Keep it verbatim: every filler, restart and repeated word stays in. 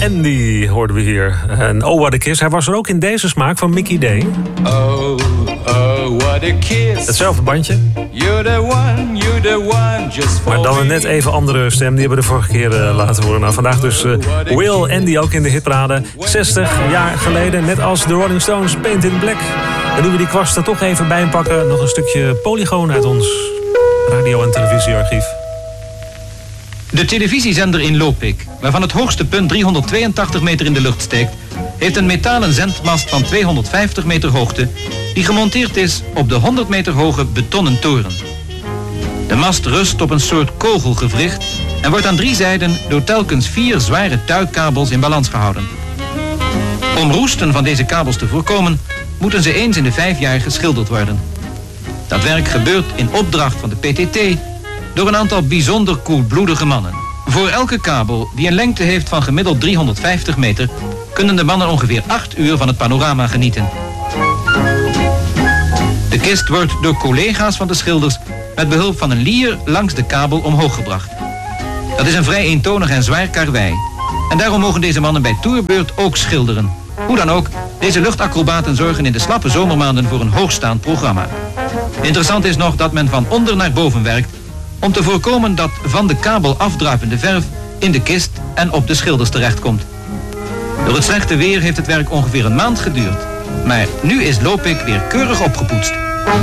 Andy hoorden we hier. En Oh What a Kiss, hij was er ook in deze smaak van Mickey D. Oh, oh, what a kiss. Hetzelfde bandje. You're the one, you're the one, just for maar dan een net even andere stem. Die hebben we de vorige keer uh, laten horen. Nou, vandaag dus uh, Will Andy ook in de hitparade. zestig jaar geleden, net als de Rolling Stones, Paint in Black. En nu we die kwast er toch even bij pakken, nog een stukje Polygoon uit ons radio- en televisiearchief. De televisiezender in Lopik, waarvan het hoogste punt driehonderdtweeëntachtig meter in de lucht steekt, heeft een metalen zendmast van tweehonderdvijftig meter hoogte, die gemonteerd is op de honderd meter hoge betonnen toren. De mast rust op een soort kogelgewricht en wordt aan drie zijden door telkens vier zware tuigkabels in balans gehouden. Om roesten van deze kabels te voorkomen, moeten ze eens in de vijf jaar geschilderd worden. Dat werk gebeurt in opdracht van de P T T door een aantal bijzonder koelbloedige mannen. Voor elke kabel, die een lengte heeft van gemiddeld driehonderdvijftig meter, kunnen de mannen ongeveer acht uur van het panorama genieten. De kist wordt door collega's van de schilders met behulp van een lier langs de kabel omhoog gebracht. Dat is een vrij eentonig en zwaar karwei. En daarom mogen deze mannen bij toerbeurt ook schilderen. Hoe dan ook, deze luchtacrobaten zorgen in de slappe zomermaanden voor een hoogstaand programma. Interessant is nog dat men van onder naar boven werkt om te voorkomen dat van de kabel afdruipende verf in de kist en op de schilders terechtkomt. Door het slechte weer heeft het werk ongeveer een maand geduurd. Maar nu is Lopik weer keurig opgepoetst.